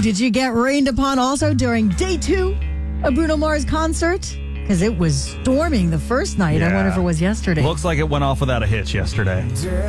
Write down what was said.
did you get rained upon also during day 2 of Bruno Mars concert? Because it was storming the first night. I wonder if it was yesterday. Looks like it went off without a hitch yesterday.